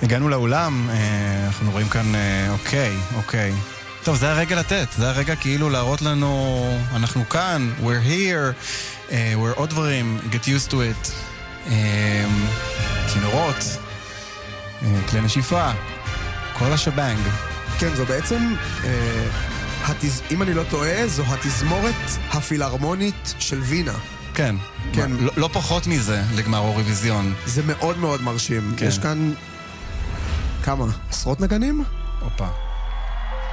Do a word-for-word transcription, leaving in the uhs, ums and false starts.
הגענו לאולם, אנחנו רואים כאן, אוקיי, אוקיי. טוב, זה הרגע לתת, זה הרגע כאילו להראות לנו, אנחנו כאן, we're here, uh, we're עוד דברים, get used to it, uh, כינורות, uh, כלי נשיפה, כל השבנג. כן, זו בעצם, uh, התז... אם אני לא טועה, זו התזמורת הפילהרמונית של וינה. כן, כן. לא, לא פחות מזה לגמר אוריביזיון. זה מאוד מאוד מרשים. כן. יש כאן כמה? עשרות נגנים? אופה.